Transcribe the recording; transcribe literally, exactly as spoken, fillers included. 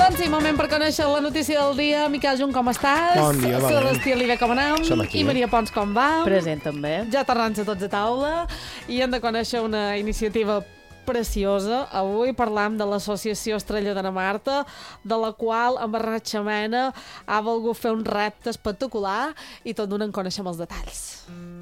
Doncs sí, moment per conèixer la notícia del dia. Miquel Junt, com estàs? Bon dia, valent. Celestí Oliver, com anem? Som aquí. I Maria Pons, com va? Present, també. Ja tornant a tots a taula. I hem de conèixer una iniciativa preciosa. Avui parlam de l'Associació Estrella d'Anna Marta, de la qual en Bernat Xamena ha volgut fer un repte espectacular i tot d'una en coneixem els detalls.